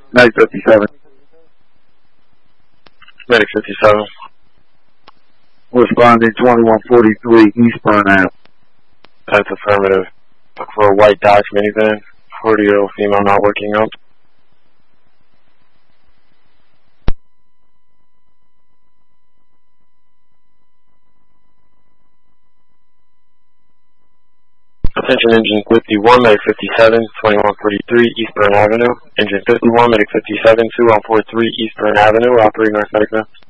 Medic 57. Medic 57. Responding 2143 Eastburn Ave. That's affirmative. Look for a white Dodge minivan. 40-year-old female not working out. Attention Engine 51, Medic 57, 2143 Eastburn Avenue. Engine 51, Medic 57, 2143 Eastburn Avenue. Operating North Medic now.